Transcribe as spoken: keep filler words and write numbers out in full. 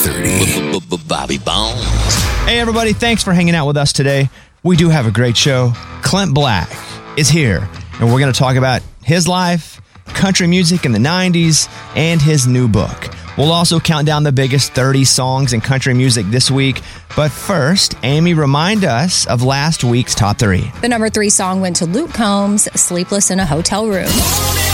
thirty. Bobby Bones. Hey, everybody. Thanks for hanging out with us today. We do have a great show. Clint Black is here, and we're going to talk about his life, country music in the nineties, and his new book. We'll also count down the biggest thirty songs in country music this week. But first, Amy, remind us of last week's top three. The number three song went to Luke Combs, Sleepless in a Hotel Room.